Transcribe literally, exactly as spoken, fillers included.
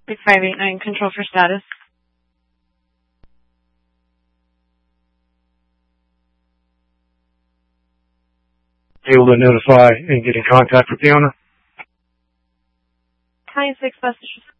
five eight nine, control for status. Able to notify and get in contact with the owner? County six, bus